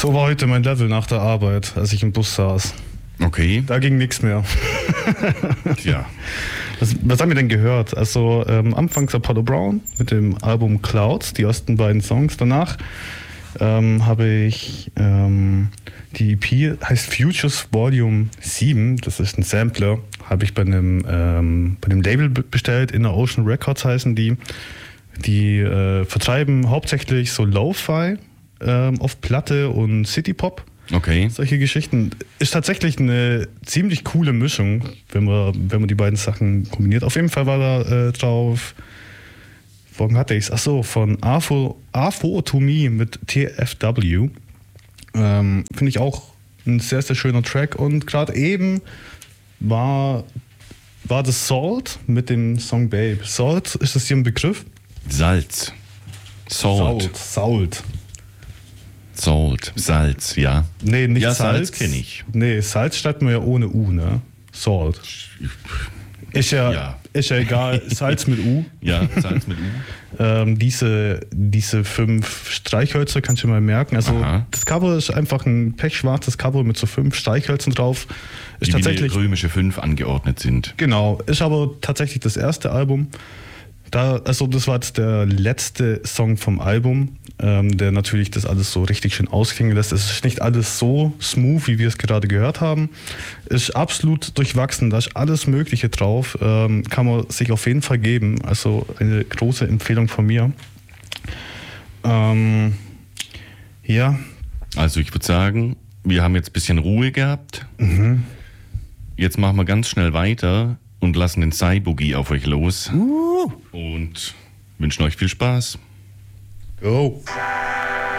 So war heute mein Level nach der Arbeit, als ich im Bus saß. Okay. Da ging nichts mehr. Tja. Was haben wir denn gehört? Also anfangs Apollo Brown mit dem Album Clouds, die ersten beiden Songs. Danach habe ich die EP, heißt Futures Volume 7. Das ist ein Sampler. Habe ich bei einem Label bestellt. Inner Ocean Records heißen die. Die vertreiben hauptsächlich so Lo-Fi auf Platte und City-Pop. Okay. Solche Geschichten. Ist tatsächlich eine ziemlich coole Mischung, wenn man die beiden Sachen kombiniert. Auf jeden Fall war da drauf, woran hatte ich es? Achso, von AFO to Me mit TFW. Finde ich auch ein sehr, sehr schöner Track. Und gerade eben war das Salt mit dem Song Babe. Salt, ist das hier ein Begriff? Salz. Salt. Salz, ja. Nee, nicht ja, Salz. Salz kenne ich. Nee, Salz schreibt man ja ohne U, ne? Salt. Ist ja egal. Salz mit U. Ja, Salz mit U. Diese 5 Streichhölzer kannst du mal merken. Also das Cover ist einfach ein pechschwarzes Cover mit so 5 Streichhölzern drauf. Ist die tatsächlich wie eine römische 5 angeordnet sind. Genau, ist aber tatsächlich das erste Album. Das war jetzt der letzte Song vom Album, der natürlich das alles so richtig schön ausklingen lässt. Es ist nicht alles so smooth, wie wir es gerade gehört haben. Ist absolut durchwachsen, da ist alles Mögliche drauf. Kann man sich auf jeden Fall geben. Also eine große Empfehlung von mir. Ja. Also ich würde sagen, wir haben jetzt ein bisschen Ruhe gehabt. Mhm. Jetzt machen wir ganz schnell weiter und lassen den Psy-Boogie auf euch los. Und wünschen euch viel Spaß. Go!